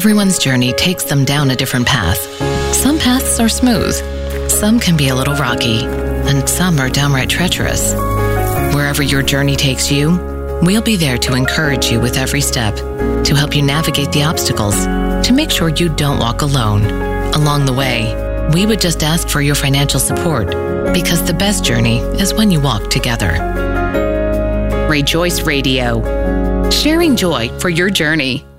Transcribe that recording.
Everyone's journey takes them down a different path. Some paths are smooth, some can be a little rocky, and some are downright treacherous. Wherever your journey takes you, we'll be there to encourage you with every step, to help you navigate the obstacles, to make sure you don't walk alone. Along the way, we would just ask for your financial support, because the best journey is when you walk together. Rejoice Radio, sharing joy for your journey.